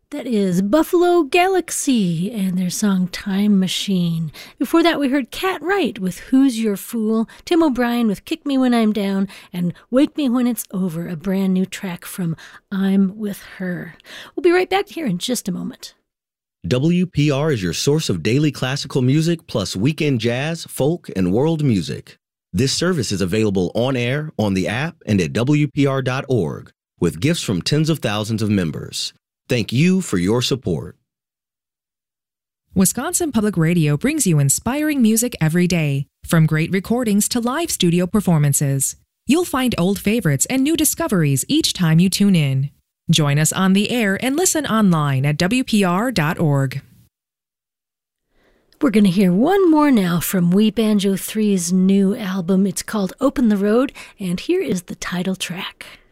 That is Buffalo Galaxy and their song Time Machine. Before that, we heard Cat Wright with Who's Your Fool, Tim O'Brien with Kick Me When I'm Down, and Wake Me When It's Over, a brand new track from I'm With Her. We'll be right back here in just a moment. WPR is your source of daily classical music plus weekend jazz, folk, and world music. This service is available on air, on the app, and at WPR.org, with gifts from tens of thousands of members. Thank you for your support. Wisconsin Public Radio brings you inspiring music every day, from great recordings to live studio performances. You'll find old favorites and new discoveries each time you tune in. Join us on the air and listen online at WPR.org. We're going to hear one more now from We Banjo 3's new album. It's called Open the Road, and here is the title track.